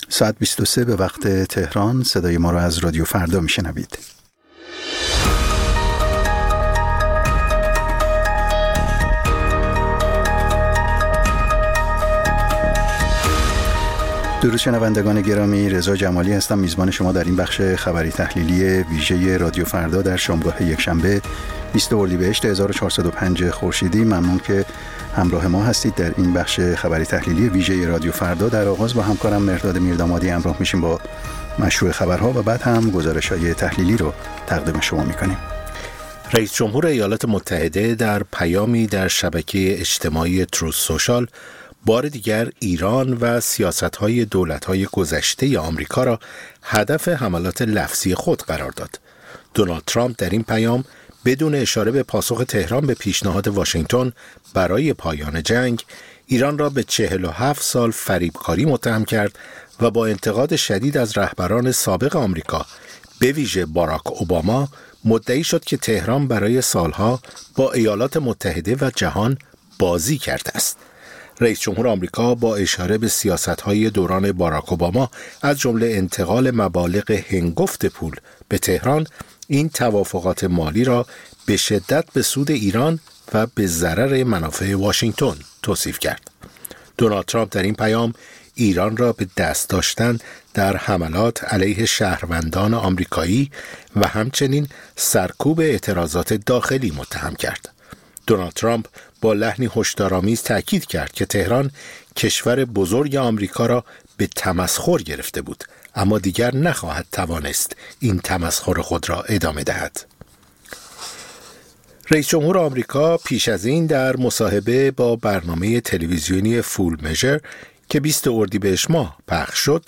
ساعت 23 به وقت تهران صدای ما را از رادیو فردا میشنوید. درود شنوندگان گرامی، رضا جمالی هستم، میزبان شما در این بخش خبری تحلیلی ویژه رادیو فردا در شامگاه یکشنبه 20 اردیبهشت 1405 خورشیدی. ممنون که همراه ما هستید در این بخش خبری تحلیلی ویژه رادیو فردا. در آغاز با همکارم مرداد میردامادی همراه میشیم با مشروع خبرها و بعد هم گزارش‌های تحلیلی رو تقدیم شما میکنیم. رئیس جمهور ایالات متحده در پیامی در شبکه اجتماعی تروث سوشال بار دیگر ایران و سیاست‌های دولت‌های گذشته آمریکا را هدف حملات لفظی خود قرار داد. دونالد ترامپ در این پیام بدون اشاره به پاسخ تهران به پیشنهاد واشنگتن برای پایان جنگ، ایران را به 47 سال فریبکاری متهم کرد و با انتقاد شدید از رهبران سابق آمریکا به ویژه باراک اوباما مدعی شد که تهران برای سالها با ایالات متحده و جهان بازی کرده است. رئیس جمهور آمریکا با اشاره به سیاست‌های دوران باراک اوباما از جمله انتقال مبالغ هنگفت پول به تهران، این توافقات مالی را به شدت به سود ایران و به ضرر منافع واشنگتن توصیف کرد. دونالد ترامپ در این پیام ایران را به دست داشتن در حملات علیه شهروندان آمریکایی و همچنین سرکوب اعتراضات داخلی متهم کرد. دونالد ترامپ با لحنی هشدارآمیز تأکید کرد که تهران کشور بزرگ آمریکا را به تمسخر گرفته بود، اما دیگر نخواهد توانست این تمسخر خود را ادامه دهد. رئیس جمهور آمریکا پیش از این در مصاحبه با برنامه تلویزیونی فول مژر که 20 اردیبهشت ماه پخش شد،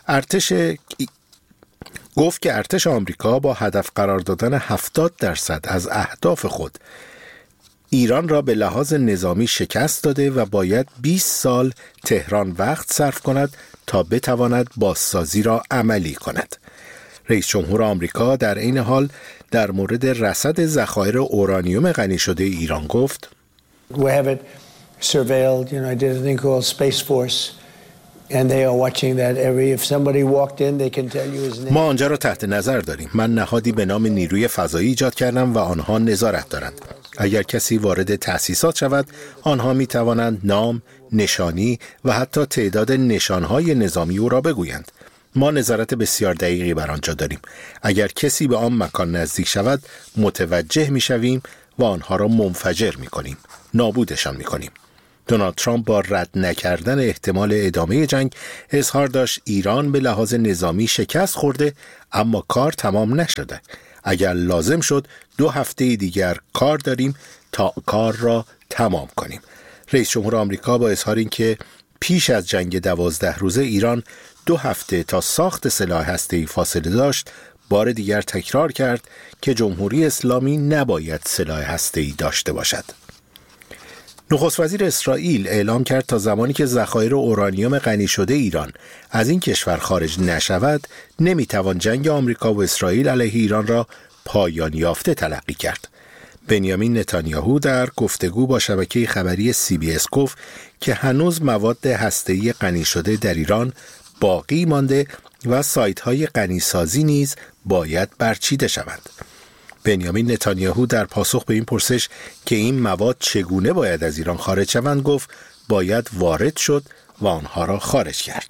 گفت که ارتش آمریکا با هدف قرار دادن 70% از اهداف خود ایران را به لحاظ نظامی شکست داده و باید 20 سال تهران وقت صرف کند تا بتواند بازسازی را عملی کند. رئیس جمهور آمریکا در این حال در مورد رصد ذخایر اورانیوم غنی شده ایران گفت: We have it surveilled. I did a thing called Space Force. And they are watching that if somebody walked in they can tell you his name. ما آنجا را تحت نظر داریم. من نهادی به نام نیروی فضایی ایجاد کردم و آنها نظارت دارند. اگر کسی وارد تأسیسات شود، آنها می توانند نام، نشانی و حتی تعداد نشانهای نظامی او را بگویند. ما نظارت بسیار دقیقی بر آنجا داریم. اگر کسی به آن مکان نزدیک شود، متوجه می شویم و آنها را منفجر می کنیم. نابودشان می کنیم. دونالد ترامپ با رد نکردن احتمال ادامه جنگ اظهار داشت ایران به لحاظ نظامی شکست خورده، اما کار تمام نشده. اگر لازم شد 2 هفته دیگر کار داریم تا کار را تمام کنیم. رئیس جمهور آمریکا با اظهار این که پیش از جنگ 12 روزه ایران 2 هفته تا ساخت سلاح هسته‌ای فاصله داشت، بار دیگر تکرار کرد که جمهوری اسلامی نباید سلاح هسته‌ای داشته باشد. نخست وزیر اسرائیل اعلام کرد تا زمانی که ذخایر اورانیوم غنی شده ایران از این کشور خارج نشود، نمیتوان جنگ آمریکا و اسرائیل علیه ایران را پایان یافته تلقی کرد. بنیامین نتانیاهو در گفتگو با شبکه خبری CBS گفت که هنوز مواد هسته‌ای غنی شده در ایران باقی مانده و سایت‌های غنیسازی نیز باید برچیده شوند. بنیامین نتانیاهو در پاسخ به این پرسش که این مواد چگونه باید از ایران خارج شوند گفت باید وارد شد و آنها را خارج کرد.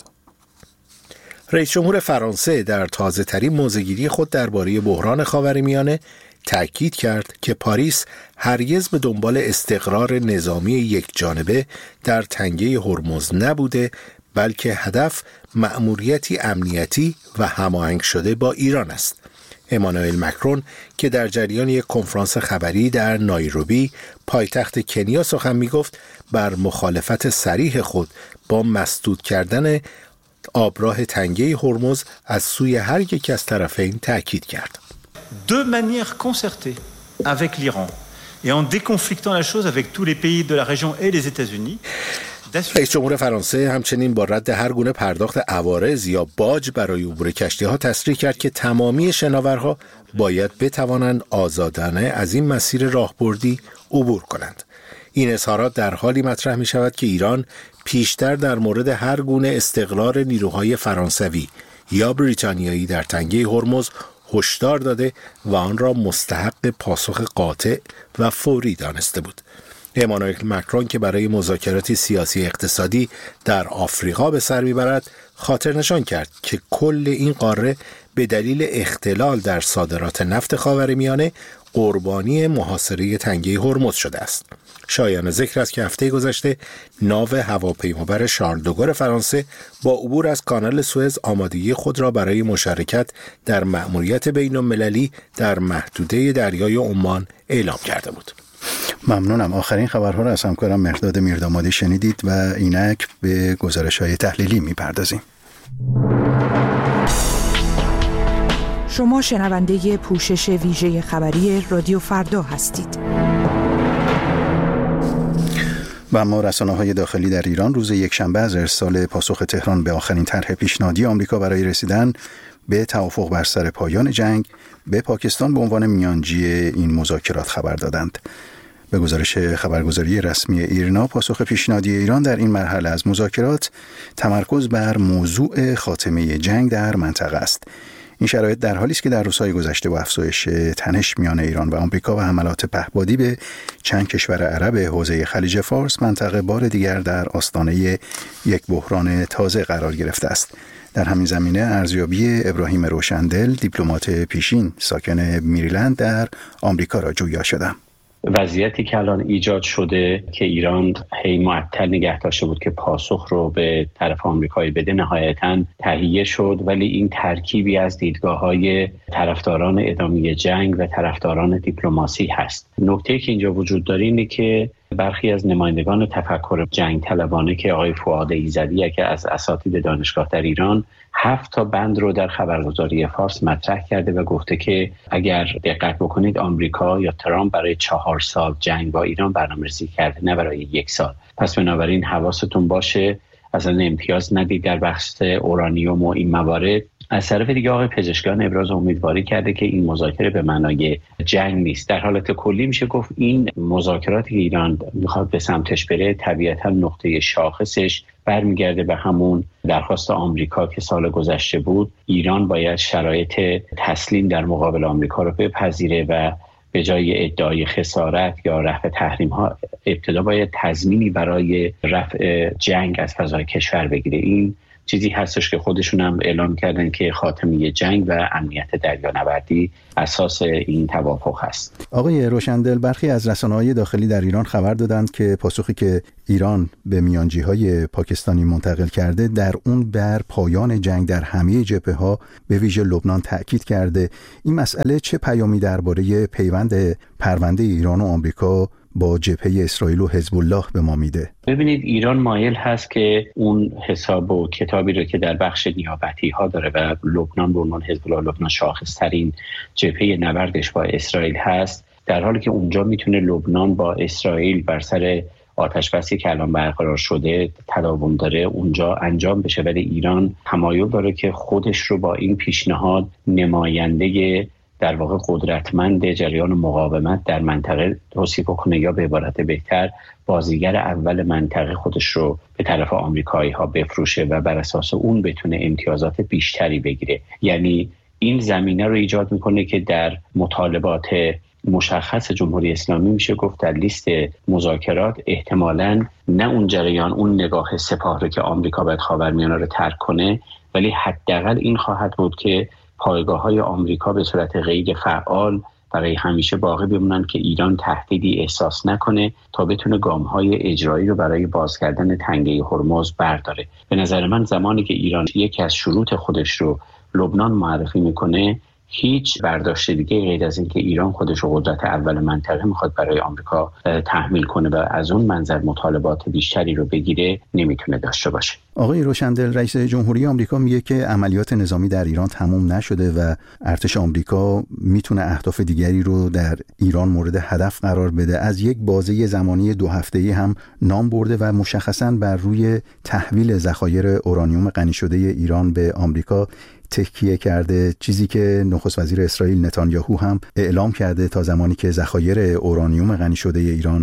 رئیس جمهور فرانسه در تازه‌ترین موضع‌گیری خود درباره بحران خاورمیانه تأکید کرد که پاریس هرگز به دنبال استقرار نظامی یکجانبه در تنگه هرمز نبوده، بلکه هدف مأموریتی امنیتی و هماهنگ شده با ایران است. امانوئل مکرون که در جریان یک کنفرانس خبری در نایروبی پایتخت کنیا سخن می‌گفت، بر مخالفت صریح خود با مسدود کردن آبراه تنگه هرمز از سوی هر یک از طرفین تأکید کرد. De manière concertée avec l'Iran et en déconflictant la chose avec tous les pays de la région et les États-Unis. رئیس جمهور فرانسه همچنین با رد هر گونه پرداخت عوارض یا باج برای عبور کشتی‌ها تصریح کرد که تمامی شناورها باید بتوانند آزادانه از این مسیر راهبردی عبور کنند. این اظهارات در حالی مطرح می شود که ایران پیشتر در مورد هر گونه استقرار نیروهای فرانسوی یا بریتانیایی در تنگه هرمز هشدار داده و آن را مستحق پاسخ قاطع و فوری دانسته بود. امانوئل مکرون که برای مذاکرات سیاسی اقتصادی در آفریقا به سر میبرد خاطر نشان کرد که کل این قاره به دلیل اختلال در صادرات نفت خاورمیانه قربانی محاصره تنگه هرمز شده است. شایان ذکر است که هفته گذشته ناو هواپیمابر شارل دوگل فرانسه با عبور از کانال سوئز آمادگی خود را برای مشارکت در مأموریت بین‌المللی در محدوده دریای عمان اعلام کرده بود. ممنونم. آخرین خبرها را از همکارم مرداد میردامادی شنیدید و اینک به گزارش‌های تحلیلی می‌پردازیم. شما شنونده پوشش ویژه خبری رادیو فردا هستید. و اما رسانه‌های داخلی در ایران روز یکشنبه از ارسال پاسخ تهران به آخرین طرح پیشنهادی آمریکا برای رسیدن به توافق بر سر پایان جنگ به پاکستان به عنوان میانجی این مذاکرات خبر دادند. به گزارش خبرگزاری رسمی ایرنا، پاسخ پیشنهادی ایران در این مرحله از مذاکرات تمرکز بر موضوع خاتمه جنگ در منطقه است. این شرایط در حالی است که در روزهای گذشته با افزایش تنش میان ایران و آمریکا و حملات پهپادی به چند کشور عرب حوزه خلیج فارس، منطقه بار دیگر در آستانه یک بحران تازه قرار گرفته است. در همین زمینه ارزیابی ابراهیم روشندل، دیپلمات پیشین ساکن میریلند در آمریکا را جویا شدم. وضعیتی که الان ایجاد شده که ایران هی معطل نگه داشته بود که پاسخ رو به طرف آمریکایی بده، نهایتاً تهیه شد، ولی این ترکیبی از دیدگاه‌های طرفداران ادامه جنگ و طرفداران دیپلماسی هست. نکته‌ای که اینجا وجود داره اینه که برخی از نمایندگان تفکر جنگ طلبانه که آقای فؤاد ایزدی که از اساتید دانشگاه در ایران 7 تا بند رو در خبرگزاری فارس مطرح کرده و گفته که اگر دقت بکنید آمریکا یا ترامپ برای 4 سال جنگ با ایران برنامه‌ریزی کرده، نه برای 1 سال. پس بنابراین حواستون باشه اصلا امتیاز ندید در بحث اورانیوم و این موارد. از طرف دیگه آقای پزشکیان ابراز امیدواری کرده که این مذاکره به معنای جنگ نیست. در حالت کلی میشه گفت این مذاکراتی که ایران میخواد به سمتش بره طبیعتا نقطه شاخصش برمیگرده به همون درخواست آمریکا که سال گذشته بود. ایران باید شرایط تسلیم در مقابل آمریکا رو بپذیره و به جای ادعای خسارت یا رفع تحریم ها ابتدا باید تضمینی برای رفع جنگ از فضای کشور بگیره. این چیزی هستش که خودشون هم اعلام کردن که خاتمه جنگ و امنیت دریانوردی اساس این توافق هست. آقای روشندل، برخی از رسانه‌های داخلی در ایران خبر دادند که پاسخی که ایران به میانجی‌های پاکستانی منتقل کرده در اون بر پایان جنگ در همه جبهه‌ها به ویژه لبنان تأکید کرده. این مسئله چه پیامی درباره پیوند پرونده ایران و آمریکا با جبهه اسرائیل و حزب الله به ما میده؟ ببینید ایران مایل هست که اون حساب و کتابی رو که در بخش نیابتی ها داره و لبنان به عنوان حزب الله لبنان شاخص ترین جبهه نبردش با اسرائیل هست، در حالی که اونجا میتونه لبنان با اسرائیل بر سر آتش بسی که الان برقرار شده تداوم داره اونجا انجام بشه، ولی ایران تمایل داره که خودش رو با این پیشنهاد نماینده در واقع قدرتمند جریان مقاومت در منطقه توصیف کنه یا به عبارت بهتر بازیگر اول منطقه خودش رو به طرف آمریکایی ها بفروشه و بر اساس اون بتونه امتیازات بیشتری بگیره. یعنی این زمینه رو ایجاد میکنه که در مطالبات مشخص جمهوری اسلامی میشه گفت در لیست مذاکرات احتمالاً نه اون جریان اون نگاه سپاه رو که آمریکا باید خاورمیانه رو ترک کنه، ولی حداقل این خواهد بود که پایگاه‌های آمریکا به صورت غیر فعال برای همیشه باقی بمونن که ایران تهدیدی احساس نکنه تا بتونه گام‌های اجرایی رو برای باز کردن تنگه هرمز برداره. به نظر من زمانی که ایران یکی از شروط خودش رو لبنان معرفی میکنه، هیچ برداشت دیگه غیر از این که ایران خودش رو قدرت اول منطقه میخواد برای آمریکا تحمیل کنه و از اون منظر مطالبات بیشتری رو بگیره نمیتونه داشته باشه. آقای روشندل، رئیس جمهوری آمریکا میگه که عملیات نظامی در ایران تموم نشده و ارتش آمریکا میتونه اهداف دیگری رو در ایران مورد هدف قرار بده. از یک بازه زمانی 2 هفته‌ای هم نام برده و مشخصاً بر روی تحویل ذخایر اورانیوم غنی شده ایران به آمریکا تکیه کرده، چیزی که نخست وزیر اسرائیل نتانیاهو هم اعلام کرده تا زمانی که ذخایر اورانیوم غنی شده ایران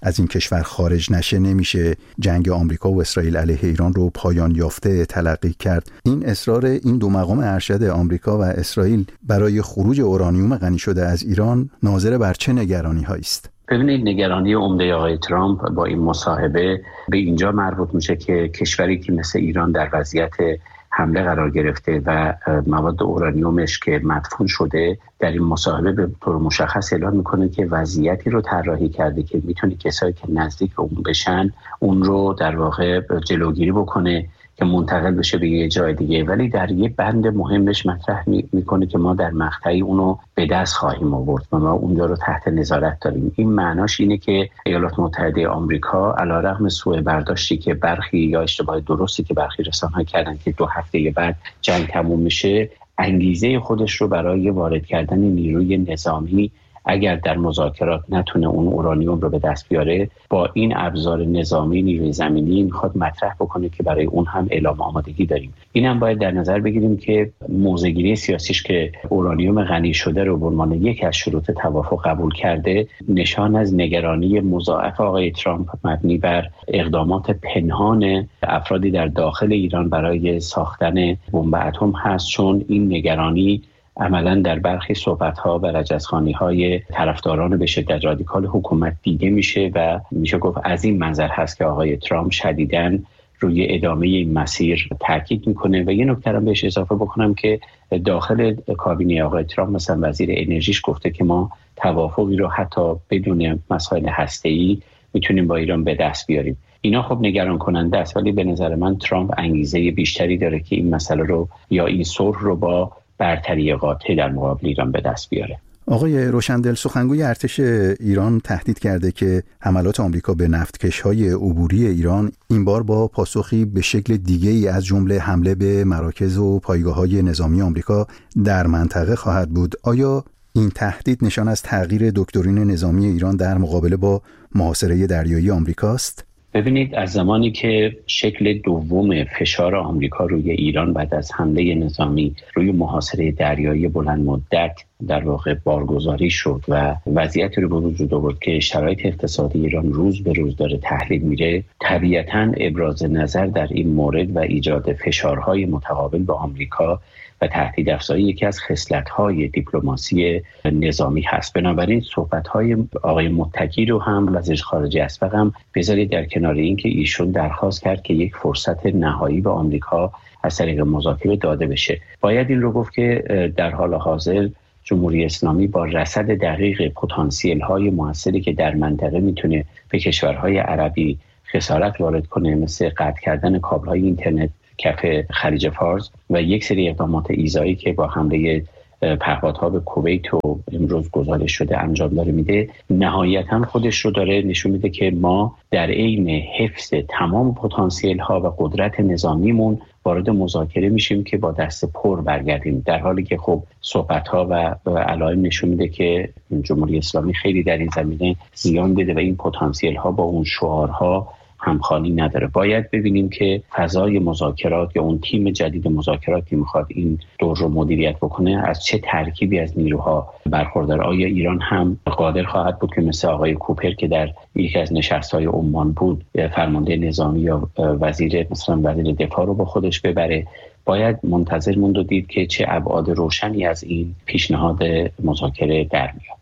از این کشور خارج نشه نمیشه جنگ آمریکا و اسرائیل علیه ایران رو پایان یافته تلقی کرد. این اصرار این دو مقام ارشد آمریکا و اسرائیل برای خروج اورانیوم غنی شده از ایران ناظر بر چه نگرانی‌هایی است؟ ببینید، نگرانی عمده آقای ترامپ با این مصاحبه به اینجا مربوط میشه که کشوری که مثل ایران در وضعیت حمله قرار گرفته و مواد اورانیومش که مدفون شده، در این مصاحبه به طور مشخص اعلام میکنه که وضعیتی رو طراحی کرده که میتونه کسایی که نزدیک اون بشن اون رو در واقع جلوگیری بکنه که منتقل بشه به یه جای دیگه، ولی در یه بند مهمش مطرح میکنه که ما در مقطعی اونو به دست خواهیم آورد و ما اونجا رو تحت نظارت داریم. این معناش اینه که ایالات متحده آمریکا علیرغم سوء برداشتی که برخی یا اشتباه درستی که برخی رسانه‌ها کردن که 2 هفته بعد جنگ تموم میشه، انگیزه خودش رو برای وارد کردن نیروی نظامی اگر در مذاکرات نتونه اون اورانیوم رو به دست بیاره، با این ابزار نظامی نیروی زمینی میخواد مطرح بکنه که برای اون هم اعلام آمادگی داریم. اینم باید در نظر بگیریم که موضع‌گیری سیاسیش که اورانیوم غنی شده رو به عنوان یک از شروط توافق قبول کرده، نشان از نگرانی مضاعف آقای ترامپ مبنی بر اقدامات پنهان افرادی در داخل ایران برای ساختن بمب اتم هست، چون این نگرانی عملاً در برخی صحبت‌ها و رجزخوانی‌های طرفداران به شدت رادیکال حکومت دیده میشه و میشه گفت از این منظر هست که آقای ترامپ شدیداً روی ادامه این مسیر تاکید میکنه. و یه نکته هم بهش اضافه بکنم که داخل کابینه آقای ترامپ مثلا وزیر انرژیش گفته که ما توافقی رو حتی بدون مسائل هسته‌ای میتونیم با ایران به دست بیاریم. اینا خب نگران کننده است، ولی به نظر من ترامپ انگیزه بیشتری داره که این مسئله رو یا این صلح رو با برتری قاطع در مقابل ایران به دست بیاره. آقای روشندل، سخنگوی ارتش ایران تهدید کرده که حملات آمریکا به نفتکش‌های عبوری ایران این بار با پاسخی به شکل دیگه‌ای از جمله حمله به مراکز و پایگاه‌های نظامی آمریکا در منطقه خواهد بود. آیا این تهدید نشان از تغییر دکترین نظامی ایران در مقابله با محاصره دریایی آمریکاست؟ ببینید، از زمانی که شکل دوم فشار آمریکا روی ایران بعد از حمله نظامی روی محاصره دریایی بلند مدت در واقع بارگذاری شد و وضعیتی رو به وجود آورد که شرایط اقتصادی ایران روز به روز داره تحلیل میره، طبیعتاً ابراز نظر در این مورد و ایجاد فشارهای متقابل به آمریکا و تهدید افزایی یکی از خصلت‌های دیپلماسی نظامی هست. بنابراین صحبت‌های آقای متکی رو هم وزیر خارجه اسبق هم بذارید در کنار این که ایشون درخواست کرد که یک فرصت نهایی به آمریکا از طریق مذاکره داده بشه. باید این رو گفت که در حال حاضر جمهوری اسلامی با رصد دقیق پتانسیل‌های موثری که در منطقه میتونه به کشورهای عربی خسارت وارد کنه، مثل قطع کردن کابل‌های اینترنت کف خلیج فارس و یک سری اقدامات ایذایی که با حمله پهپادها به کویت و امروز گزارش شده انجام داره میده، نهایتاً خودش رو داره نشون میده که ما در عین حفظ تمام پتانسیل ها و قدرت نظامیمون وارد مذاکره میشیم که با دست پر برگردیم، در حالی که خب صحبت ها و علائم نشون میده که جمهوری اسلامی خیلی در این زمینه زیان دیده و این پتانسیل ها با اون شعارها همخوانی نداره. باید ببینیم که فضای مذاکرات یا اون تیم جدید مذاکرات که میخواد این دور رو مدیریت بکنه از چه ترکیبی از نیروها برخوردار. آیا ایران هم قادر خواهد بود که مثل آقای کوپر که در یکی از نشست‌های عمان بود فرمانده نظامی یا وزیر دفاع رو با خودش ببره؟ باید منتظر موند و دید که چه ابعاد روشنی از این پیشنهاد مذاکره در میاد.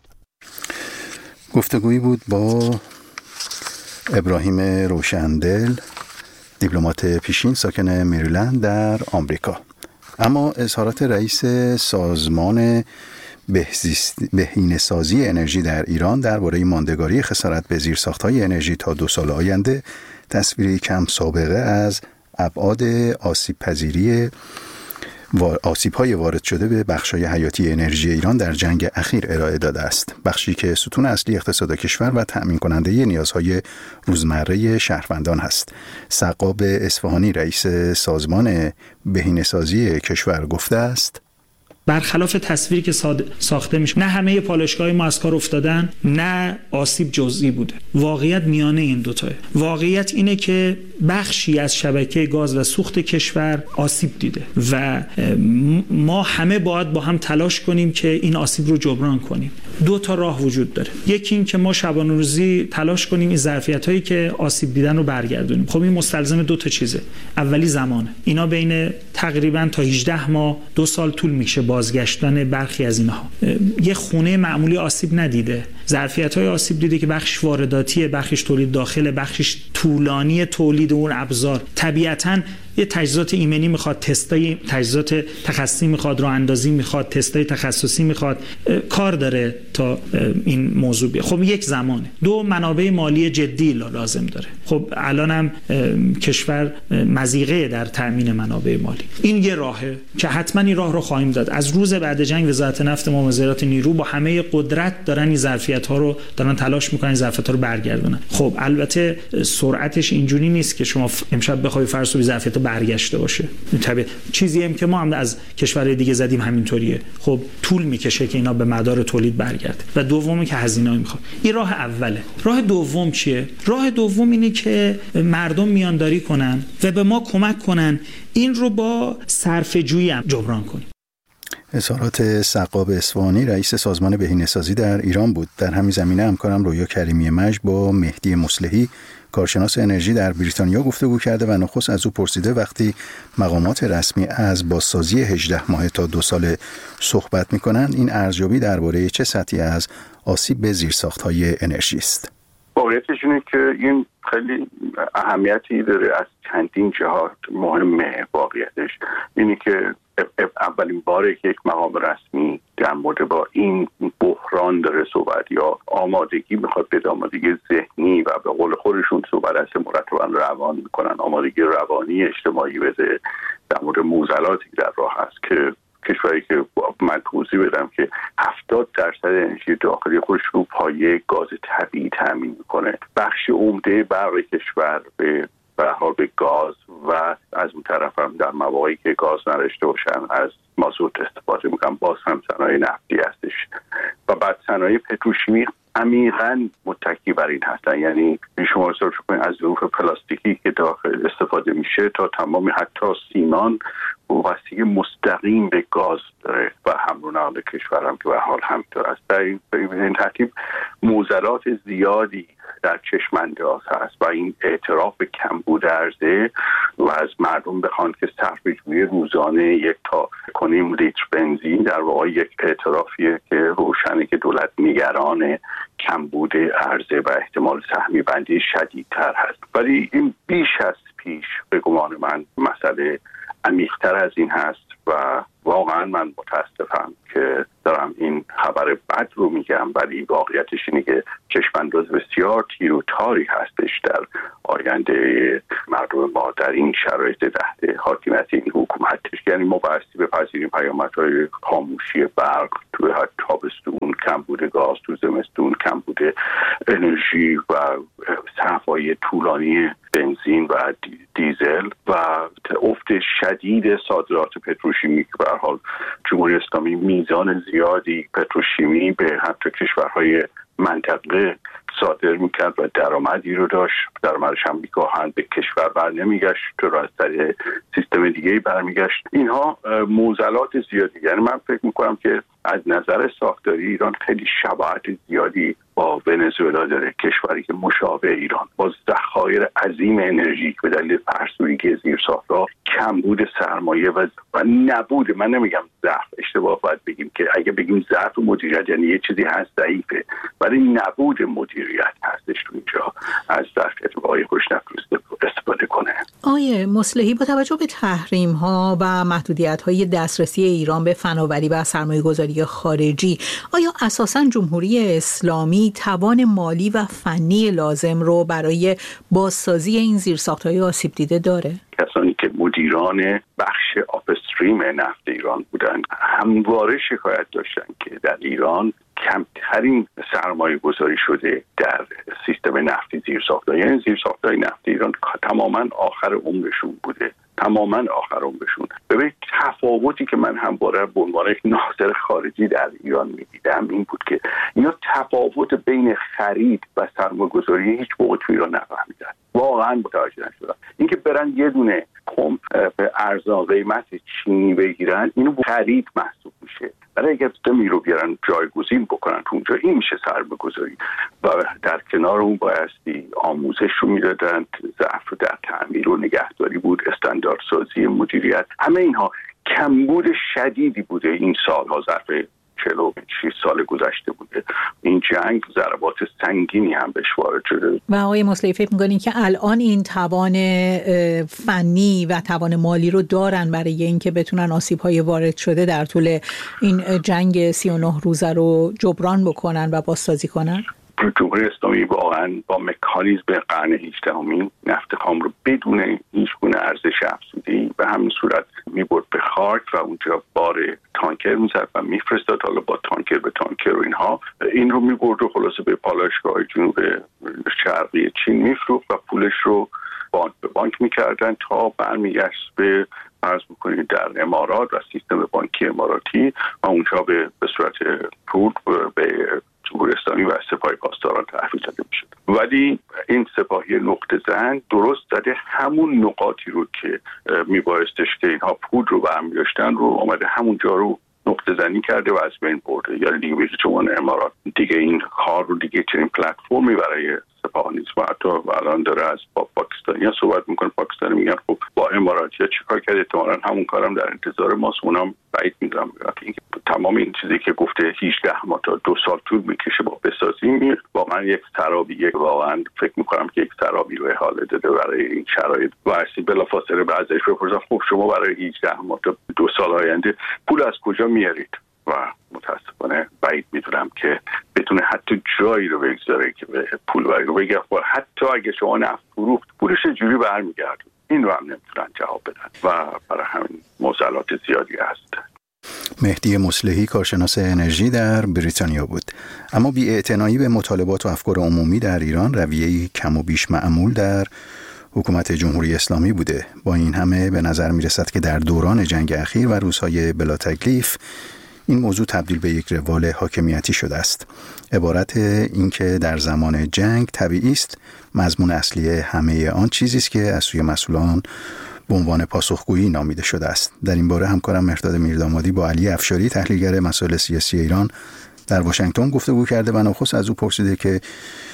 گفتگویی بود با ابراهیم روشندل، دیپلمات پیشین ساکن مریلند در آمریکا. اما اظهارات رئیس سازمان بهینه‌سازی انرژی در ایران درباره ماندگاری خسارت به زیرساخت‌های انرژی تا 2 سال آینده تصویری کم سابقه از ابعاد آسیب‌های وارد شده به بخش‌های حیاتی انرژی ایران در جنگ اخیر ارائه داده است. بخشی که ستون اصلی اقتصاد کشور و تأمین کننده نیازهای روزمره شهروندان هست. سقاب اصفهانی رئیس سازمان بهینه‌سازی کشور گفته است: برخلاف تصویری که ساخته میشه، نه همه پالایشگاه‌های ما از کار افتادن، نه آسیب جزئی بوده. واقعیت میانه این دو تاه. واقعیت اینه که بخشی از شبکه گاز و سوخت کشور آسیب دیده و ما همه باید با هم تلاش کنیم که این آسیب رو جبران کنیم. دو تا راه وجود داره. یکی این که ما شبانه روزی تلاش کنیم این ظرفیت‌هایی که آسیب دیدن رو برگردونیم. خب این مستلزم دو تا چیزه. اولی زمانه. اینا بین تقریبا تا 18 ماه 2 سال طول میشه بازگشتن برخی از اینها. یه خونه معمولی آسیب ندیده. ظرفیت‌های آسیب دیده که بخش وارداتیه، بخشش تولید داخله، بخشش طولانی تولید اون ابزار. طبیعتاً یه تجهیزات ایمنی میخواد، تستای تجهیزات تخصصی میخواد، راه اندازی میخواد، تستای تخصصی میخواد، کار داره تا این موضوع بیاد. خب یک زمانه. دو، منابع مالی جدی لازم داره. خب الانم کشور مضیقه در تامین منابع مالی. این یه راهه که حتما این راه رو خواهیم داد. از روز بعد جنگ وزارت نفت ما، وزارت نیرو با همه قدرت دارن این ظرفیت‌ها رو دارن تلاش میکنن، ظرفیت‌ها رو برگردونن. خب البته سرعتش اینجوری نیست که شما امشب بخوای فرض کنید ظرفیت برگشته باشه. طبیعی چیزی هم که ما هم از کشورهای دیگه زدیم همینطوریه. خب طول میکشه که اینا به مدار تولید برگرده. و دومی که هزینه‌ای میخواد. این راه اوله. راه دوم چیه؟ راه دوم اینه که مردم میانداری کنن و به ما کمک کنن این رو با صرفه‌جویی هم جبران کنیم. اظهارات سقاب اصفهانی رئیس سازمان بهینه‌سازی در ایران بود. در همین زمینه همکارم رویا کریمی مجد با مهدی مصلحی کارشناس انرژی در بریتانیا گفتگو کرده و نخست از او پرسیده وقتی مقامات رسمی از بازسازی 18 ماه تا 2 سال صحبت می‌کنند، این ارزیابی درباره چه سطحی از آسیب به زیرساخت‌های انرژی است؟ واقعیتش اینه که این خیلی اهمیتی داره، از چندین جهات مهمه. واقعیتش اینه که اولین باره که یک مقام رسمی در مورد با این بحران داره صحبت یا آمادگی میخواد به آمادگی ذهنی و به قول خودشون صحبت از مرتبا روان میکنن، آمادگی روانی اجتماعی بده در مورد معضلاتی که در راه هست که کشوری که من توضیح بدم که 70% انرژی داخلی خودش رو پایه گاز طبیعی تامین میکنه. بخش عمده برق کشور به گاز و از اون طرف هم در مواقعی که گاز نداشته باشن از مازوت استفاده میکنن. باز هم صنایع نفتی هستش و بعد صنایع پتروشیمی عمیقاً متکی بر این هستن. یعنی شما حساب کنید از ظروف پلاستیکی که داخل استفاده میشه تا تمام حتی سیمان وابستگی مستقیم به گاز داره و حمل و نقل کشور هم که به حال همینطور است. در این ترتیب معضلات زیادی در چشم انداز هست و این اعتراف به کمبود عرضه و از مردم بخوان که صرفه‌جویی روزانه 1 تا 1.5 لیتر بنزین در واقع یک اعترافیه که روشنه که دولت نگران کمبود عرضه و احتمال سهمی بندی شدیدتر هست. ولی این بیش از پیش به گمان من مسئله عمیق‌تر از این هست و واقعا من متاسفم که دارم این خبر بد رو میگم، ولی واقعیتش اینه که چشم‌انداز بسیار تیر و تاری هستش در آینده مردم ما در این شرایط تحت حاکمیت این حکومتش. یعنی ما بایستی بپذیریم پیامدهای خاموشی برق توی تابستون، کمبود گاز تو زمستون، کمبود انرژی و صرفه‌های طولانی بنزین و دیزل و افت شدید صادرات پتروشیمی که به هر حال جمهوری اسلامی میزان زیادی پتروشیمی به حتی کشورهای منطقه صادر میکرد و درآمدی رو داشت. درآمدش هم میگاهن به کشور بر نمیگشت، تو از طریق سیستم دیگه‌ای برمیگشت. اینها معضلات زیادی. یعنی من فکر میکنم که از نظر ساختاری ایران خیلی شباهت زیادی با ونزوئلا داره، کشوری که مشابه ایران با ذخایر عظیم انرژی به دلیل فرسودگی زیرساخت‌ها، کمبود سرمایه و نبود، من نمیگم ضعف، اشتباه باید بگیم که اگه بگیم ضعف مدیریت یعنی یه چیزی هست ضعیفه، ولی نبود مدیریت هستش تو اینجا از ظرفیت‌های خوشنفت استفاده کنه. آیه مصلحی، با توجه به تحریم‌ها و محدودیت‌های دسترسی ایران به فناوری و سرمایه‌گذاری خارجی، آیا اساساً جمهوری اسلامی توان مالی و فنی لازم رو برای بازسازی این زیرساخت‌های آسیب دیده داره؟ کسانی که مدیران بخش آپستریم نفت ایران بودند همواره شکایت داشتن که در ایران کمترین سرمایه گذاری شده در سیستم نفتی زیرساخت‌ها. یعنی زیرساخت‌های نفت ایران تماماً آخر عمرشون بوده. تماما آخرون بشون. ببین تفاوتی که من همواره به عنوان یک ناظر خارجی در ایران می‌دیدم این بود که اینا تفاوت بین خرید و سرمایه‌گذاری هیچ موقع تو ایران نفهمیدن. واقعا متوجه نشدن. اینکه برن یه دونه پمپ به ارزان قیمت چینی بگیرن، اینو خرید محسوب میشه. برای اگه دمی رو بیارن جایگزین بکنن تو اونجا، این میشه سرمایه‌گذاری. و در کنار اون بایستی آموزش رو میدادن، ضعف رو در تعمیر و نگهداری بود، استانداردسازی مدیریت، همه اینها کمبود شدیدی بوده این سالها، ظرف 46 سال گذشته بوده. این جنگ ضربات سنگینی هم بهش وارد شده. و آقای مصلحی فکر می‌کنین که الان این توان فنی و توان مالی رو دارن برای اینکه بتونن آسیب‌های وارد شده در طول این جنگ 39 روزه رو جبران بکنن و بازسازی کنن؟ جمهوری اسلامی واقعا با مکانیزم قرن 18 نفت خام رو بدون هیچ گونه ارزش افزوده‌ای به همین صورت میبرد به خاک و اونجا بار تانکر میزد و میفرستاد، حالا با تانکر به تانکر و اینها، این رو میبرد و خلاصه به پالایشگاه جنوب شرقی چین میفروخت و پولش رو بانک به بانک میکردن تا برمیگشت به فرض بکنید در امارات و سیستم بانکی اماراتی و اونجا به صورت پول به جمهوری اسلامی و سپاه پاسداران تحویل داده میشد. ولی این سپاهی نقطه زن درست زده همون نقاطی رو که میبایستش که اینها پول رو برمی داشتن رو آمده همونجا رو نقطه زنی کرده و از بین برده. یعنی دیگه بگه چون امارات دیگه این کار رو دیگه چنین پلتفرمی برای سپاه نیست و حتی الان داره از با پاکستانی‌ها صحبت میکنه. پاکستانی میگن خب با اماراتی‌ها چیکار کرده، احتمالاً همون کارم در انتظار ماست. اونم بعید میدونم اینکه تمام این چیزی که گفته 18 ماه تا 2 سال طول میکشه با بسازیم، واقعا یک سرابیه، واقعا فکر میکنم که یک سرابی رو احاله داده برای این شرایط و اصلا بلافاصله بعضیش بپرسن خب شما برای 18 ماه تا 2 سال آینده پول از کجا میارید؟ و متاسفانه بعید میدونم که بتونه حتی جایی رو بگذاره که به پول رو بگه حتی اگه شما نفت فروخت پولش چجوری برمیگرده، این رو هم نمیتونن جواب بدن و برای همین معضلات زیادی هست. مهدی مصلحی کارشناس انرژی در بریتانیا بود. اما بی‌اعتنایی به مطالبات و افکار عمومی در ایران رویه‌ای کم و بیش معمول در حکومت جمهوری اسلامی بوده. با این همه به نظر میرسد که در دوران جنگ اخیر و روزهای بلا تکلیف این موضوع تبدیل به یک روال حاکمیتی شده است. عبارت این که در زمان جنگ طبیعی است مضمون اصلی همه آن چیزی است که از سوی مسئولان به عنوان پاسخگویی نامیده شده است. در این باره همکارم مهرداد میردامادی با علی افشاری تحلیلگر مسائل سیاسی ایران در واشنگتن گفتگو کرده و نخست از او پرسیده که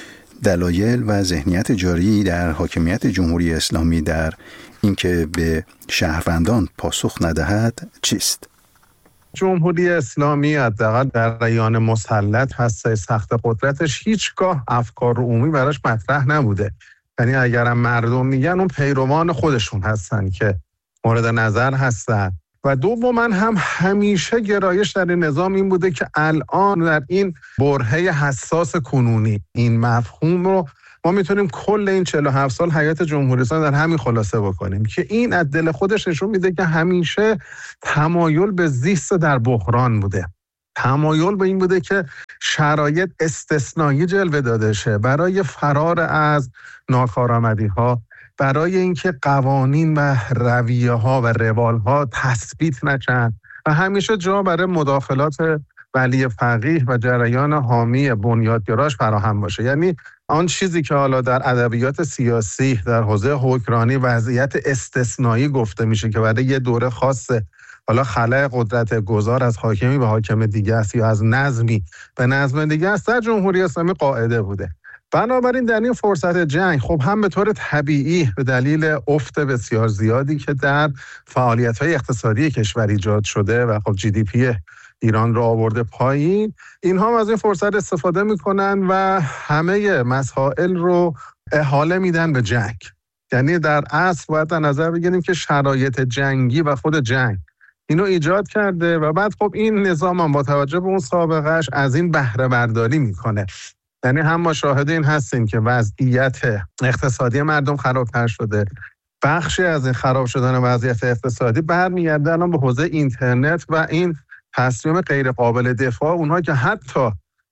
دلایل و ذهنیت جاری در حاکمیت جمهوری اسلامی در اینکه به شهروندان پاسخ ندهد چیست؟ جمهوری اسلامی حداقل در ایان مسلط هسته سخت قدرتش هیچگاه افکار عمومی براش مطرح نبوده. یعنی اگرم مردم میگن اون پیروان خودشون هستن که مورد نظر هستن. و دوما هم همیشه گرایش در این نظام این بوده که الان در این برهه حساس کنونی این مفهوم رو ما میتونیم کل این 47 سال حیات جمهوری اسلامی در همین خلاصه بکنیم که این از دل خودش نشون میده که همیشه تمایل به زیست در بحران بوده. تمایل به این بوده که شرایط استثنایی جلوه داده شه برای فرار از ناکارآمدی‌ها، برای اینکه قوانین و رویه‌ها و روال‌ها تثبیت نشن و همیشه جا برای مداخلات ولی فقیه و جریان حامی بنیادگراش فراهم باشه. یعنی آن چیزی که حالا در ادبیات سیاسی در حوزه حکمرانی وضعیت استثنایی گفته میشه که برای یه دوره خاصه حالا خلأ قدرت گذار از حاکمی به حاکم دیگه است یا از نظمی به نظم دیگه است، در جمهوری اسلامی قاعده بوده. بنابراین در این فرصت جنگ خب هم به طور طبیعی به دلیل افت بسیار زیادی که در فعالیت‌های اقتصادی کشور ایجاد شده و خب GDP ایران رو آورده پایین، اینها هم از این فرصت استفاده میکنن و همه مسائل رو احاله میدن به جنگ. یعنی در اصل باید در نظر بگیریم که شرایط جنگی و خود جنگ اینو ایجاد کرده و بعد خب این نظام هم با توجه به اون سابقهش از این بهره برداری میکنه. یعنی هم ما شاهد این هستیم که وضعیت اقتصادی مردم خرابتر شده. بخشی از این خراب شدن وضعیت اقتصادی برمیگرده الان به حوزه اینترنت و این تصمیم غیر قابل دفاع اونها که حتی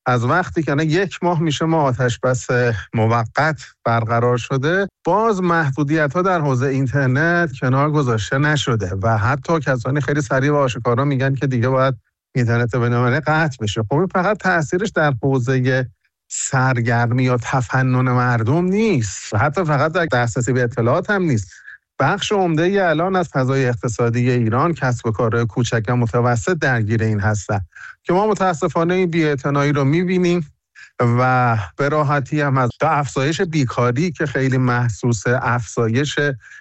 از وقتی که 1 ماه میشه ما آتش بس موقت برقرار شده، باز محدودیت‌ها در حوزه اینترنت کنار گذاشته نشده و حتی کسانی خیلی سریع و آشکارا میگن که دیگه باید اینترنت بین‌المللی قطع بشه. خب این فقط تاثیرش در حوزه سرگرمی یا تفنن مردم نیست و حتی فقط در دسترسی به اطلاعات هم نیست. بخش عمده‌ای الان از فضای اقتصادی ایران کسب و کارهای کوچک و متوسط درگیر این هستن که ما متاسفانه این بی‌اعتنایی رو می‌بینیم و به راحتی هم از افزایش بیکاری که خیلی محسوسه، افزایش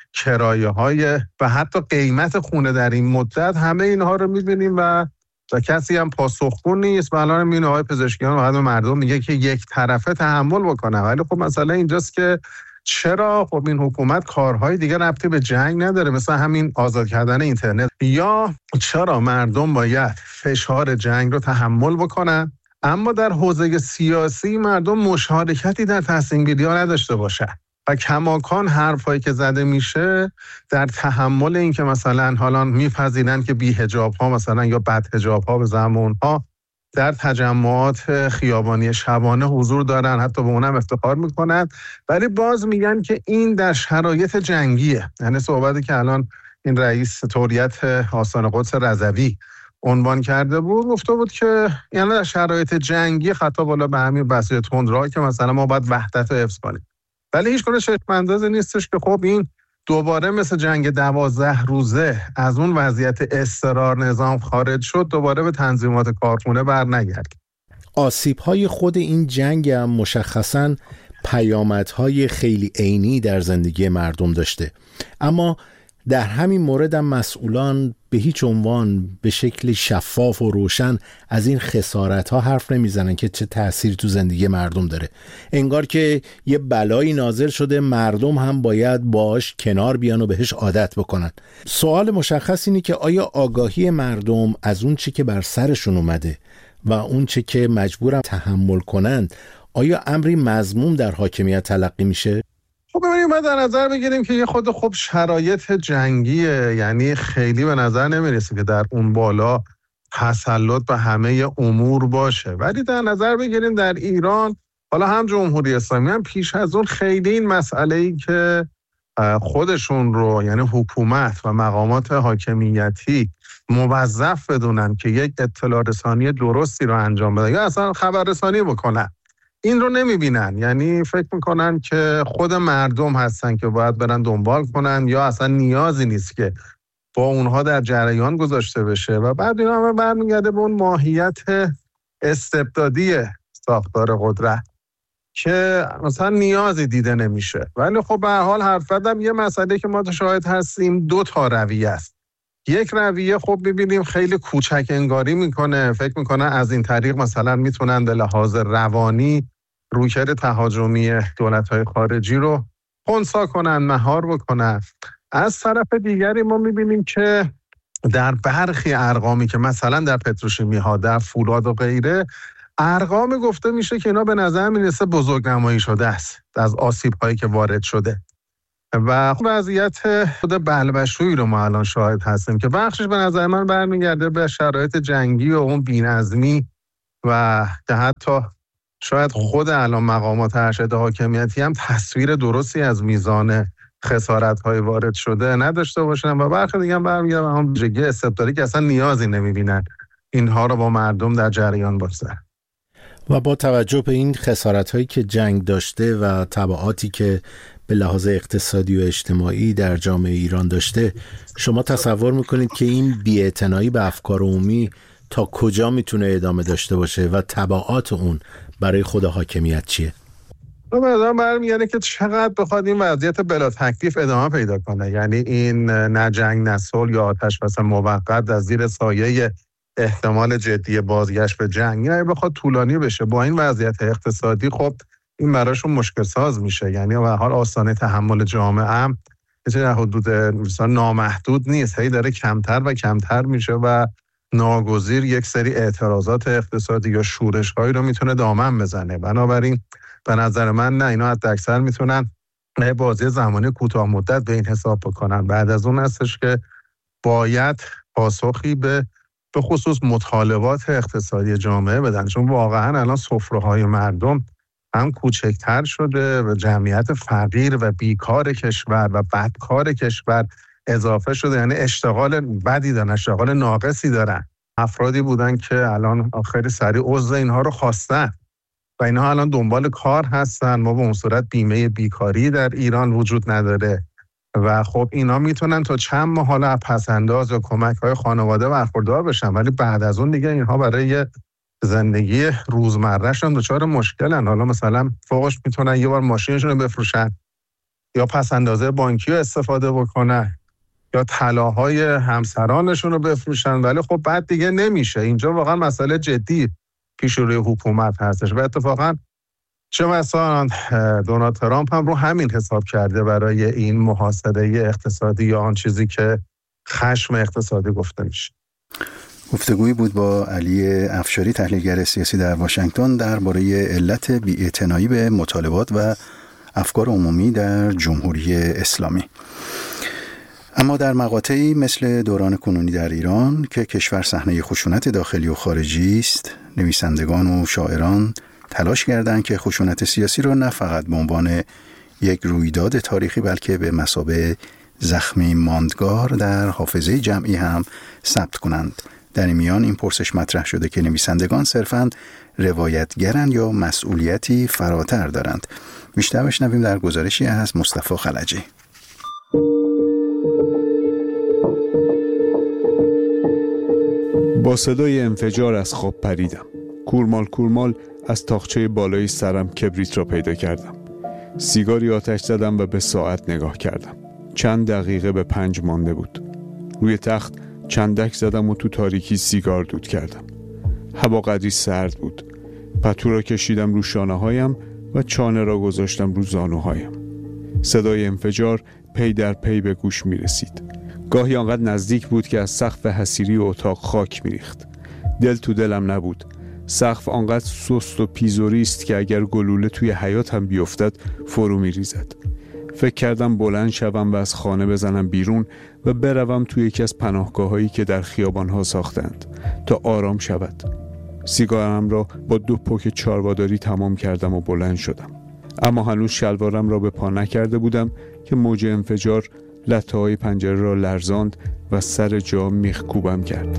کرایه‌های و حتی قیمت خونه در این مدت، همه اینها رو می‌بینیم و کسی هم پاسخگو نیست. و الان این آقای پزشکیان و مردم میگه که یک طرفه تحمل بکنه، ولی خب مسئله اینجاست که چرا خب این حکومت کارهای دیگه ربطی به جنگ نداره، مثل همین آزاد کردن اینترنت، یا چرا مردم باید فشار جنگ رو تحمل بکنن اما در حوزه سیاسی مردم مشارکتی در تصمیم گیری ها نداشته باشن و کماکان حرفایی که زده میشه در تحمل این که مثلا حالا میپذیرن که بی حجاب ها مثلا یا بد حجاب ها به زمان ها در تجمعات خیابانی شبانه حضور دارن، حتی به اونم افتخار میکنن، ولی باز میگن که این در شرایط جنگیه. یعنی صحبتی که الان این رئیس طوریت آستان قدس رضوی عنوان کرده بود، گفته بود که یعنی در شرایط جنگی خطاب بالا به همین بسیج تندرو که مثلا ما باید وحدت رو حفظ کنیم، ولی هیچ گونه چشم‌اندازی نیستش که خب این دوباره مثل جنگ 12 روزه از اون وضعیت اضطرار نظام خارج شد، دوباره به تنظیمات کارخونه برنگرد. آسیب‌های خود این جنگ هم مشخصاً پیامدهای خیلی عینی در زندگی مردم داشته، اما در همین مورد هم مسئولان به هیچ عنوان به شکل شفاف و روشن از این خسارت‌ها حرف نمیزنن که چه تأثیری تو زندگی مردم داره. انگار که یه بلایی نازل شده، مردم هم باید باش کنار بیان و بهش عادت بکنن. سوال مشخص اینه که آیا آگاهی مردم از اون چی که بر سرشون اومده و اون چی که مجبورن تحمل کنند، آیا امری مذموم در حاکمیت تلقی میشه؟ خب ببینیم ما در نظر بگیریم که یه خود خب شرایط جنگیه، یعنی خیلی به نظر نمیرسه که در اون بالا تسلط به همه امور باشه، ولی در نظر بگیریم در ایران حالا هم جمهوری اسلامی هم پیش از اون خیلی این مسئله‌ای که خودشون رو یعنی حکومت و مقامات حاکمیتی موظف بدونن که یک اطلاع رسانی درستی رو انجام بدن یا اصلا خبررسانی بکنن، این رو نمیبینن. یعنی فکر میکنن که خود مردم هستن که باید برن دنبال کنن یا اصلا نیازی نیست که با اونها در جریان گذاشته بشه و بعد اینا هم برمیگرده به اون ماهیت استبدادی ساختار قدرت که مثلا نیازی دیده نمیشه. ولی خب به هر حال حرف زدم یه مسئله که ما شاهد هستیم 2 رویه است. یک رویه خب ببینیم خیلی کوچک انگاری میکنه، فکر میکنه از این طریق مثلا میتونن به لحاظ روانی رویکرد تهاجمی دولت‌های خارجی رو خنثی کنن، مهار بکنن. از طرف دیگری ما میبینیم که در برخی ارقامی که مثلا در پتروشیمی ها، در فولاد و غیره، ارقام گفته میشه که اینا به نظر میرسه بزرگنمایی شده است از آسیب هایی که وارد شده و وضعیت خود بلبشویی رو ما الان شاهد هستیم که بخشش به نظر من برمیگرده به شرایط جنگی و اون بی‌نظمی و که حتی شاید خود الان مقامات ارشد حاکمیتی هم تصویر درستی از میزان خسارت‌های وارد شده نداشته باشن و بخش دیگه هم برمیگرده به اون ویژگی استبدادی که اصلا نیازی نمی‌بینن اینها رو با مردم در جریان بگذارن. و با توجه به این خسارت‌هایی که جنگ داشته و تبعاتی که به لحاظ اقتصادی و اجتماعی در جامعه ایران داشته، شما تصور میکنید که این بی‌اعتنایی به افکار عمومی تا کجا میتونه ادامه داشته باشه و تبعات اون برای خود حاکمیت چیه؟ بعدم برمیگرده که چقدر بخواد این وضعیت بلا تکلیف ادامه پیدا کنه. یعنی این نه جنگ نه صلح یا آتش بس موقت از زیر سایه احتمال جدی بازگشت به جنگ، یعنی بخواد طولانی بشه با این وضعیت اقتصادی، خب این براشون مشکل ساز میشه. یعنی به حال آستانه تحمل جامعه هم در حدود مثلا نامحدود نیست، هی داره کمتر و کمتر میشه و ناگزیر یک سری اعتراضات اقتصادی یا شورش‌هایی رو میتونه دامن بزنه. بنابراین به نظر من نه، اینا حداکثر میتونن بازی زمانی کوتاه مدت به این حساب بکنن. بعد از اون هستش که باید پاسخی به به خصوص مطالبات اقتصادی جامعه بدن، چون واقعا الان سفره‌های مردم هم کوچکتر شده و جمعیت فقیر و بیکار کشور و بدکار کشور اضافه شده، یعنی اشتغال بدی دارن، اشتغال ناقصی دارن. افرادی بودن که الان خیلی سریع عضو اینها رو خواستن و اینها الان دنبال کار هستن. ما به اون صورت بیمه بیکاری در ایران وجود نداره و خب اینا میتونن تا چند ماه حالا پسنداز و کمک‌های خانواده برخوردار بشن، ولی بعد از اون دیگه اینها برای زندگی روزمرهشون دچار مشکلن. حالا مثلا فوقش میتونن یه بار ماشینشون رو بفروشن یا پسندازه بانکی رو استفاده بکنن یا طلاهای همسرانشون رو بفروشن، ولی خب بعد دیگه نمیشه. اینجا واقعا مسئله جدی پیش روی حکومت هستش و اتفاقا چه مثلا دونالد ترامپ هم رو همین حساب کرده برای این محاصره اقتصادی یا آن چیزی که خشم اقتصادی گفته میشه. گفتگویی بود با علی افشاری، تحلیلگر سیاسی در واشنگتن، درباره علت بی‌اعتنایی به مطالبات و افکار عمومی در جمهوری اسلامی. اما در مقاطعی مثل دوران کنونی در ایران که کشور صحنه خشونت داخلی و خارجی است، نویسندگان و شاعران تلاش کردند که خشونت سیاسی را نه فقط به عنوان یک رویداد تاریخی بلکه به مثابه زخمی ماندگار در حافظه جمعی هم ثبت کنند. در این میان این پرسش مطرح شده که نویسندگان صرفاً روایتگرند یا مسئولیتی فراتر دارند. بیشتر بشنویم در گزارشی از مصطفی خلجی. با صدای انفجار از خواب پریدم. کورمال کورمال از تاقچه بالای سرم کبریت را پیدا کردم. سیگاری آتش زدم و به ساعت نگاه کردم. چند دقیقه به 5 مانده بود. روی تخت چندک زدم و تو تاریکی سیگار دود کردم. هوا قدری سرد بود. پتو را کشیدم رو شانه هایم و چانه را گذاشتم رو زانوهایم. صدای انفجار پی در پی به گوش می رسید. گاهی آنقدر نزدیک بود که از سقف حصیری اتاق خاک می ریخت. دل تو دلم نبود. سقف آنقدر سست و پیزوری است که اگر گلوله توی حیاط هم بیفتد فرو می ریزد. فکر کردم بلند شوم و از خانه بزنم بیرون و بروم توی یکی از پناهگاه‌هایی که در خیابان‌ها ساختند تا آرام شود. سیگارم را با 2 پک چارواداری تمام کردم و بلند شدم. اما هنوز شلوارم را به پا نکرده بودم که موج انفجار لطه‌های پنجره را لرزاند و سر جا میخ کوبم کرد.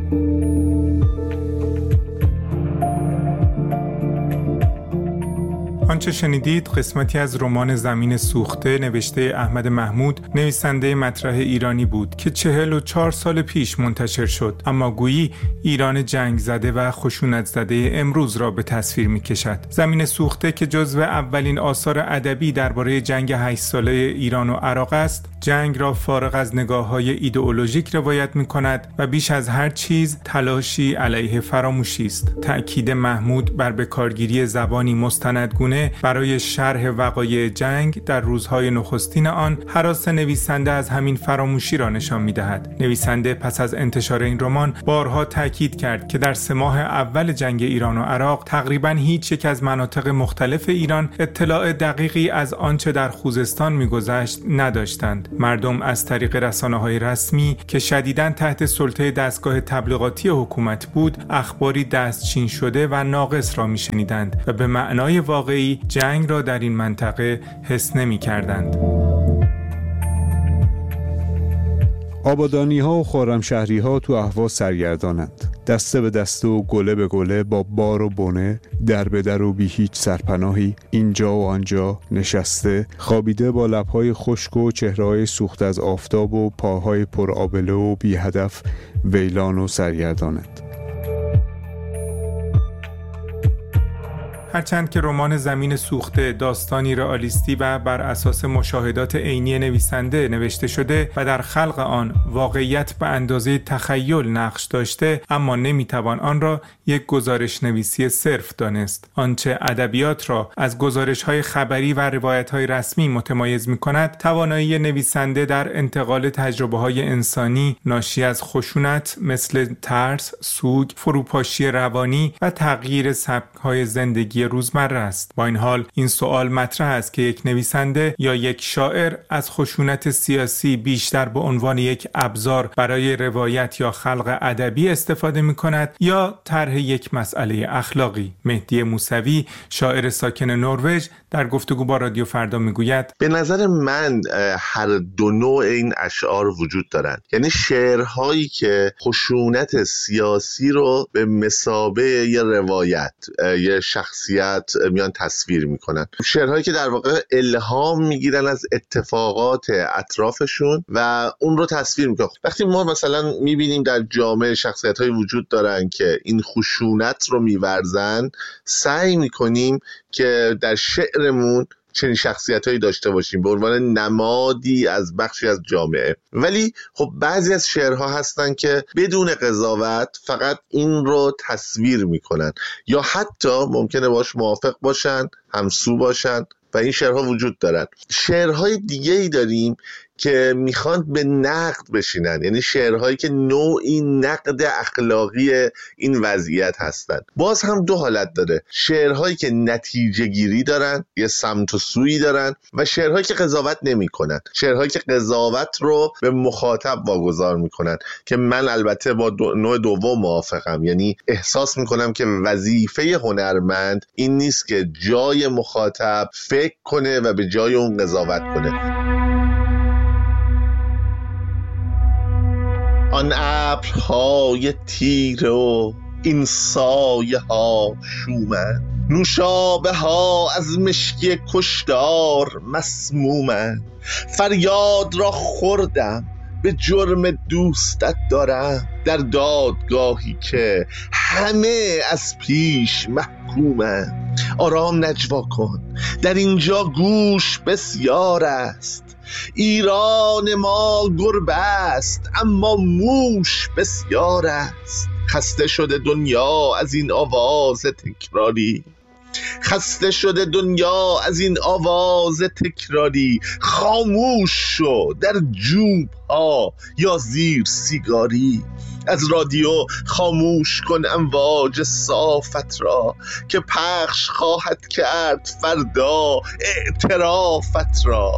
آنچه شنیدید قسمتی از رمان زمین سوخته نوشته احمد محمود، نویسنده مطرح ایرانی بود که 44 سال پیش منتشر شد، اما گویی ایران جنگ زده و خشونت زده امروز را به تصویر می کشد. زمین سوخته که جزو اولین آثار ادبی درباره جنگ 8 ساله ایران و عراق است، جنگ را فارغ از نگاه‌های ایدئولوژیک روایت می کند و بیش از هر چیز تلاشی علیه فراموشی است. تأکید محمود بر بکارگیری زبانی مستندگونه برای شرح وقایع جنگ در روزهای نخستین آن، هراس نویسنده از همین فراموشی را نشان می‌دهد. نویسنده پس از انتشار این رمان بارها تاکید کرد که در 3 ماه اول جنگ ایران و عراق تقریباً هیچ یک از مناطق مختلف ایران اطلاع دقیقی از آنچه در خوزستان می‌گذشت نداشتند. مردم از طریق رسانه‌های رسمی که شدیداً تحت سلطه دستگاه تبلیغاتی حکومت بود، اخباری دستچین شده و ناقص را می‌شنیدند و به معنای واقعی جنگ را در این منطقه حس نمی‌کردند. آبادانی‌ها و خرمشهری‌ها تو اهواز سرگردانند. دسته به دسته و گله به گله با بار و بنه، در به در و بی هیچ سرپناهی، اینجا و آنجا نشسته، خوابیده با لب‌های خشک و چهره‌های سوخته از آفتاب و پاهای پر آبله و بی هدف ویلان و سرگردانند. هرچند که رمان زمین سوخته داستانی رئالیستی و بر اساس مشاهدات عینی نویسنده نوشته شده و در خلق آن واقعیت به اندازه تخیل نقش داشته، اما نمیتوان آن را یک گزارش نویسی صرف دانست. آنچه ادبیات را از گزارش‌های خبری و روایت‌های رسمی متمایز می‌کند، توانایی نویسنده در انتقال تجربه‌های انسانی ناشی از خشونت مثل ترس، سوگ، فروپاشی روانی و تغییر سبک‌های زندگی زندگی روزمره است. با این حال این سوال مطرح است که یک نویسنده یا یک شاعر از خشونت سیاسی بیشتر به عنوان یک ابزار برای روایت یا خلق ادبی استفاده می‌کند یا طرح یک مسئله اخلاقی. مهدی موسوی، شاعر ساکن نروژ، در گفتگو با رادیو فردا میگوید به نظر من هر دو نوع این اشعار وجود دارند. یعنی شعرهایی که خشونت سیاسی رو به مثابه یه روایت، یه شخصیت میان تصویر میکنن، شعرهایی که در واقع الهام میگیرن از اتفاقات اطرافشون و اون رو تصویر میکنن. وقتی ما مثلا میبینیم در جامعه شخصیت‌هایی وجود دارن که این خشونت رو میورزن، سعی میکنیم که در شعرمون چنین شخصیت‌هایی داشته باشیم به عنوان نمادی از بخشی از جامعه. ولی خب بعضی از شعرها هستن که بدون قضاوت فقط این رو تصویر میکنن یا حتی ممکنه باش موافق باشن، همسو باشن و این شعرها وجود دارن. شعرهای دیگه‌ای داریم که میخوان به نقد بشینن، یعنی شعرهایی که نوعی نقد اخلاقی این وضعیت هستن. باز هم دو حالت داره، شعرهایی که نتیجه گیری دارن، یه سمت و سویی دارن، و شعرهایی که قضاوت نمی کنن، شعرهایی که قضاوت رو به مخاطب واگذار میکنن، که من البته با نوع دوم موافقم. یعنی احساس میکنم که وظیفه هنرمند این نیست که جای مخاطب فکر کنه و به جای اون قضاوت کنه. آن ابرهای تیره و این سایه ها شومند، نوشابه ها از مشکی کشتار مسمومند. فریاد را خوردم به جرم دوستت دارم، در دادگاهی که همه از پیش محکومند. آرام نجوا کن، در اینجا گوش بسیار است. ایران ما گربه است اما موش بسیار است. خسته شده دنیا از این آواز تکراری، خسته شده دنیا از این آواز تکراری. خاموش شو در جوب ها یا زیر سیگاری. از رادیو خاموش کن امواج صافت را، که پخش خواهد کرد فردا اعترافت را.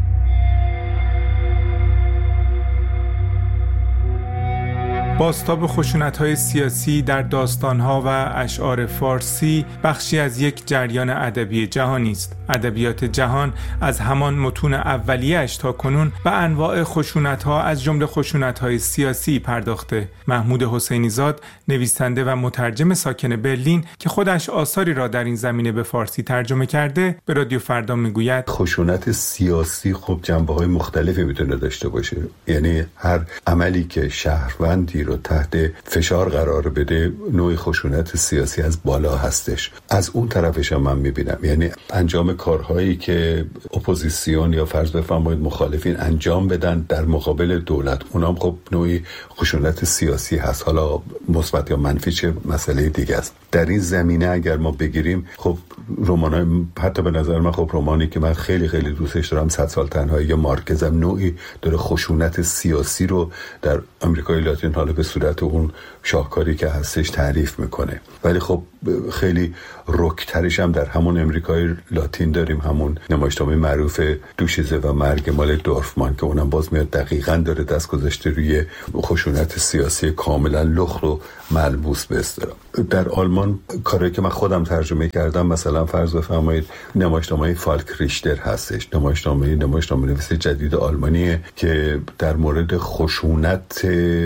بازتاب خشونت‌های سیاسی در داستان‌ها و اشعار فارسی بخشی از یک جریان ادبی جهانی است. ادبیات جهان از همان متون اولیه‌اش تا کنون به انواع خشونت‌ها از جمله خشونت‌های سیاسی پرداخته. محمود حسینیزاد، نویسنده و مترجم ساکن برلین که خودش آثاری را در این زمینه به فارسی ترجمه کرده، به رادیو فردا میگوید خشونت سیاسی خب جنبه‌های مختلفی میتونه داشته باشه. یعنی هر عملی که شهروندی رو تحت فشار قرار بده نوع خشونت سیاسی از بالا هستش. از اون طرفش هم من میبینم، یعنی انجام کارهایی که اپوزیسیون یا فرض بفرمایید مخالفین انجام بدن در مقابل دولت، اونام خب نوعی خشونت سیاسی هست. حالا مثبت یا منفی چه مسئله دیگه است. در این زمینه اگر ما بگیریم، خب رمانای حتی به نظر من، خب رمانی که من خیلی خیلی دوستش دارم، 100 سال تنهایی یا مارکز، هم نوعی داره خشونت سیاسی رو در آمریکای لاتین حالا به صورت اون شاهکاری که هستش تعریف میکنه. ولی خب خیلی رکترش هم در همون امریکای لاتین داریم، همون نمایشنامه معروف دوشیزه و مرگ مال دورفمان که اونم باز میاد دقیقاً داره دست گذاشته روی خشونت سیاسی کاملا لخت و ملموس به اصطلاح. در آلمان کاری که من خودم ترجمه کردم، مثلا فرض بفرمایید نمایشنامه فالک ریشتر هستش، نمایشنامه نویس جدید آلمانیه که در مورد خشونت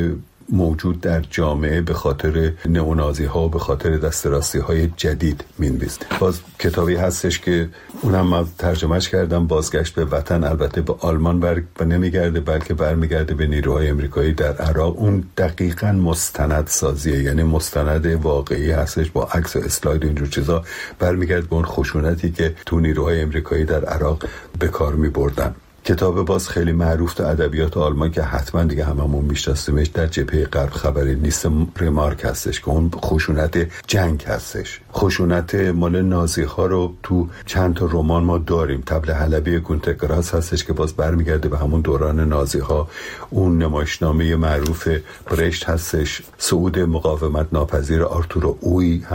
موجود در جامعه به خاطر نئونازی ها و به خاطر دسترسی های جدید مینویسه. باز کتابی هستش که اونم من ترجمهش کردم، بازگشت به وطن، البته به آلمان نمیگرده بلکه برمیگرده به نیروهای امریکایی در عراق. اون دقیقاً مستند سازیه، یعنی مستند واقعی هستش با عکس و اسلاید و اینجور چیزا، برمیگرده به اون خشونتی که تو نیروهای امریکایی در عراق به کار میبردن. کتاب باز خیلی معروف در ادبیات آلمان که حتما دیگه هممون میشناسیمش، در جبهه غرب خبری نیست، ریمارک هستش که اون خشونت جنگ هستش. خشونت مال نازی ها رو تو چند تا رمان ما داریم. طبل حلبی گونتر گراس هستش که باز برمیگرده به همون دوران نازی ها. اون نمایشنامه معروف برشت هستش، صعود مقاومت ناپذیر آرتور اوی هست،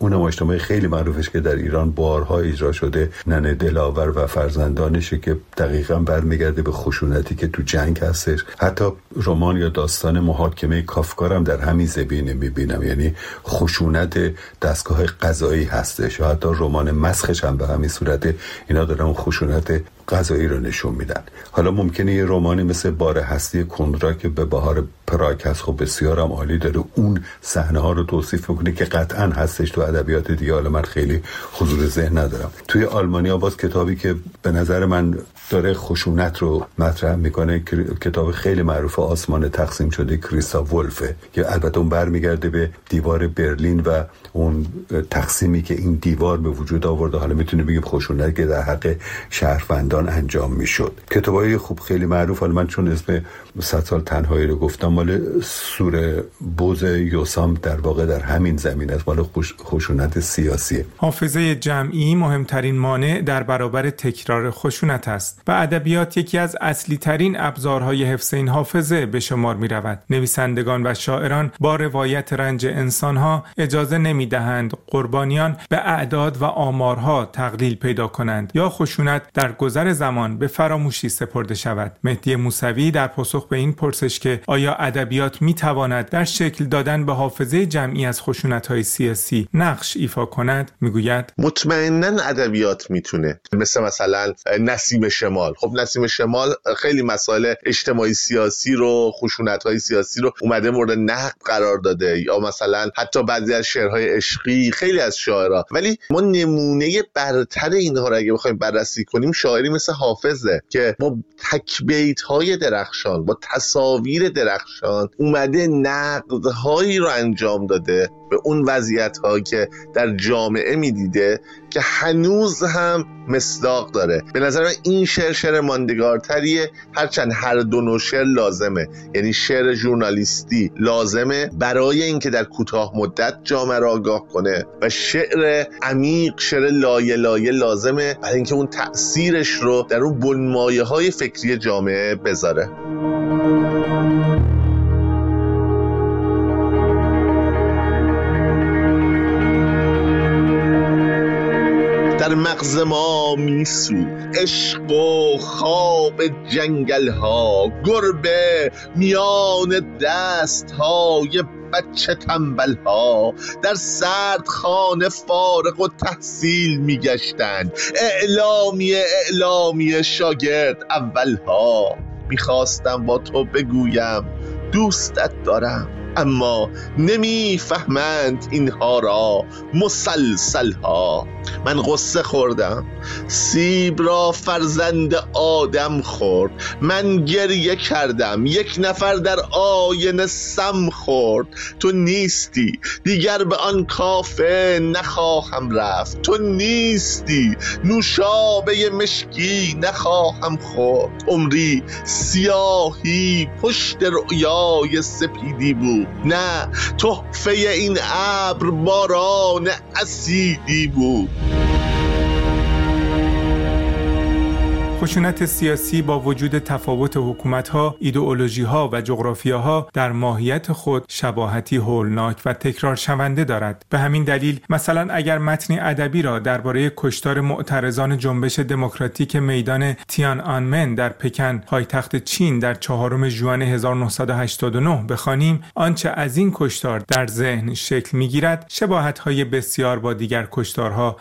اون نمایشنامه خیلی معروفش که در ایران بارها اجرا شده، ننه دلاور و فرزندانشه، که دقیقاً برمیگرده به خشونتی که تو جنگ هستش. حتی رمان یا داستان محاکمه کافکا هم در همین زمینه میبینم، یعنی خشونت دستگاه قضایی هستش. یا حتی رمان مسخش هم به همین صورت، اینا دارن اون خشونت قضایی رو نشون میدن. حالا ممکنه یه رمانی مثل بار هستی کندرا که به بهار پراگ هست، خب بسیار هم عالی داره، اون صحنه ها رو توصیف میکنه که قطعا هستش تو ادبیات دیگه، حالا من خیلی حضور ذهن ندارم. توی آلمانیا باز کتابی که به نظر من داره خشونت رو مطرح میکنه، کتاب خیلی معروف آسمان تقسیم شده کریستوف ولفه، که البته اون برمیگرده به دیوار برلین و اون تقسیمی که این دیوار به وجود آورده. حالا میتونه بگیم خشونت که در حق شهروندان انجام میشد. کتابای خوب خیلی معروف، حالا من چون اسم 100 سال تنهایی رو گفتم، مال سوره بوز یوسام در واقع در همین زمین است، مال خشونت سیاسیه. حافظه جمعی مهمترین مانع در برابر تکرار خشونت است و ادبیات یکی از اصلی ترین ابزارهای حفظ این حافظه به شمار می رود. نویسندگان و شاعران با روایت رنج انسانها اجازه نمی دهند قربانیان به اعداد و آمارها تقلیل پیدا کنند یا خشونت در گذر زمان به فراموشی سپرده شود. مهدی موسوی در پاسخ به این پرسش که آیا ادبیات می تواند در شکل دادن به حافظه جمعی از خشونت‌های سیاسی نقش ایفا کند، میگوید مطمئناً ادبیات میتونه. مثلا نسیم شمال، خب نسیم شمال خیلی مسائل اجتماعی سیاسی رو، خشونت‌های سیاسی رو اومده مورد نقد قرار داده، یا مثلا حتی بعضی از شعرهای عشقی خیلی از شاعرها. ولی ما نمونه برتر اینها رو اگه بخوایم بررسی کنیم، شاعری مثل حافظه که با تک بیت‌های درخشان، با تصاویر درخشان اومده نقدهایی رو انجام داده به اون وضعیت‌هایی که در جامعه می‌دیده که هنوز هم مصداق داره. به نظر من این شعر ماندگارتریه، هرچند هر دو نوع شعر لازمه. یعنی شعر ژورنالیستی لازمه برای اینکه در کوتاه مدت جامعه را آگاه کنه و شعر عمیق، شعر لایه لایه لازمه برای اینکه اون تأثیرش رو در اون بنمایه‌های فکری جامعه بذاره. در مغز ما میسو عشق و خواب جنگل ها، گربه میان دست های بچه تنبل ها، در سرد خانه فارغ و تحصیل میگشتند، اعلامیه شاگرد اول ها. میخواستم با تو بگویم دوستت دارم، اما نمیفهمند اینها را مسلسل ها. من قصه خوردم، سیب را فرزند آدم خورد، من گریه کردم، یک نفر در آینه سم خورد. تو نیستی دیگر به آن کافه نخواهم رفت، تو نیستی نوشابه مشکی نخواهم خورد. عمری سیاهی پشت رؤیای سپیدی بود، نه تحفه این ابر باران اسیدی بود. خشونت سیاسی با وجود تفاوت حکومت‌ها، ایدئولوژی‌ها و جغرافیاها در ماهیت خود شباهتی هولناک و تکرار شونده دارد. به همین دلیل مثلا اگر متنی ادبی را درباره کشتار معترضان جنبش دموکراتیک میدان تیان‌آنمن در پکن، پایتخت چین، در 4 ژوئن 1989 بخوانیم، آنچه از این کشتار در ذهن شکل می‌گیرد شباهت‌های بسیار با دیگر کشتارها